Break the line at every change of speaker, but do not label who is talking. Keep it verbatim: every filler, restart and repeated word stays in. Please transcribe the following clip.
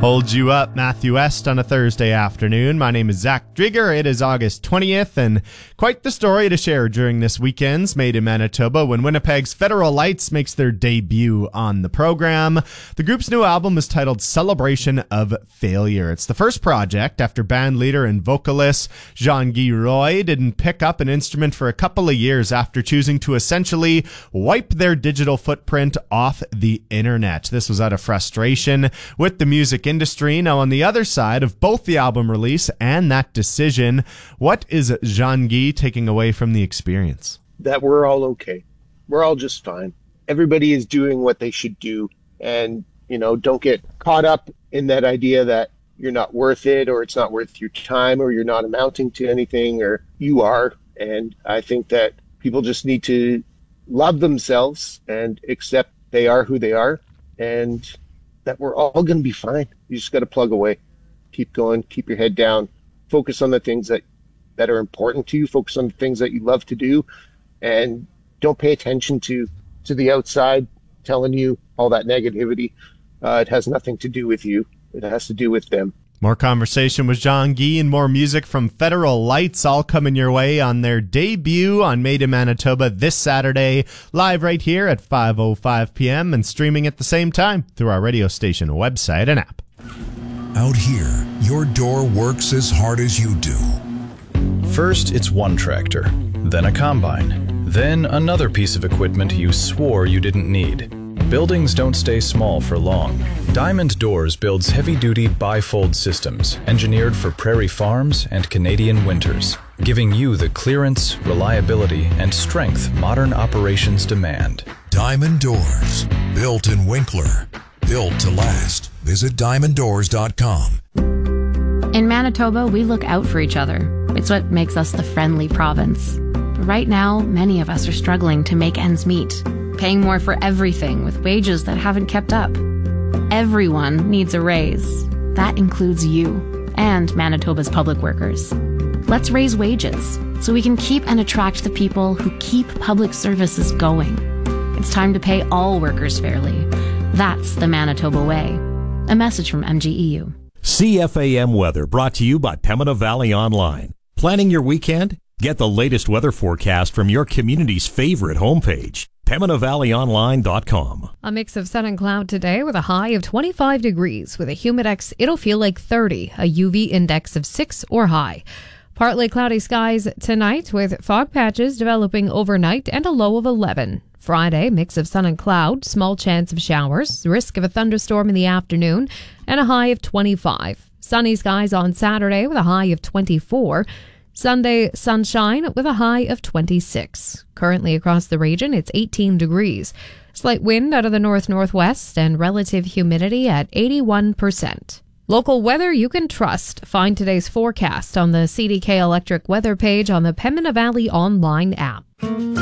Hold you up, Matthew West, on a Thursday afternoon. My name is Zach Drieger. It is August twentieth, and quite the story to share during this weekend's Made in Manitoba when Winnipeg's Federal Lights makes their debut on the program. The group's new album is titled Celebration of Failure. It's the first project after band leader and vocalist Jean-Guy Roy didn't pick up an instrument for a couple of years after choosing to essentially wipe their digital footprint off the internet. This was out of frustration with the music industry. Now, on the other side of both the album release and that decision, what is Jean-Guy taking away from the experience?
That we're all okay. We're all just fine. Everybody is doing what they should do. And, you know, don't get caught up in that idea that you're not worth it, or it's not worth your time, or you're not amounting to anything, or you are. And I think that people just need to love themselves and accept they are who they are, and that we're all going to be fine. You just got to plug away, keep going, keep your head down, focus on the things that, that are important to you, focus on the things that you love to do, and don't pay attention to, to the outside telling you all that negativity. Uh, it has nothing to do with you. It has to do with them.
More conversation with Jean-Guy and more music from Federal Lights all coming your way on their debut on Made in Manitoba this Saturday, live right here at five oh five p.m. and streaming at the same time through our radio station website and app.
Out here, your door works as hard as you do.
First, it's one tractor, then a combine, then another piece of equipment you swore you didn't need. Buildings don't stay small for long. Diamond Doors builds heavy-duty bifold systems engineered for prairie farms and Canadian winters, giving you the clearance, reliability, and strength modern operations demand.
Diamond Doors, built in Winkler, built to last. Visit diamond doors dot com.
In Manitoba, we look out for each other. It's what makes us the friendly province. But right now, many of us are struggling to make ends meet, paying more for everything with wages that haven't kept up. Everyone needs a raise. That includes you and Manitoba's public workers. Let's raise wages so we can keep and attract the people who keep public services going. It's time to pay all workers fairly. That's the Manitoba way. A message from M G E U.
C F A M weather brought to you by Pembina Valley Online. Planning your weekend? Get the latest weather forecast from your community's favorite homepage, Pembina Valley Online dot com.
A mix of sun and cloud today with a high of twenty-five degrees. With a humidex, it'll feel like thirty, a U V index of six or high. Partly cloudy skies tonight with fog patches developing overnight and a low of eleven. Friday, mix of sun and cloud, small chance of showers, risk of a thunderstorm in the afternoon, and a high of twenty-five. Sunny skies on Saturday with a high of twenty-four. Sunday, sunshine with a high of twenty-six. Currently across the region, it's eighteen degrees. Slight wind out of the north-northwest and relative humidity at eighty-one percent. Local weather you can trust. Find today's forecast on the C D K Electric weather page on the Pembina Valley Online app.